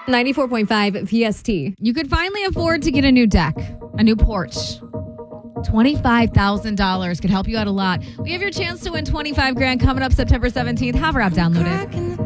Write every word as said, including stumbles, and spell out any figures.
ninety-four point five P S T. You could finally afford to get a new deck, a new porch. twenty-five thousand dollars could help you out a lot. We have your chance to win twenty-five grand coming up September seventeenth. Have our app downloaded.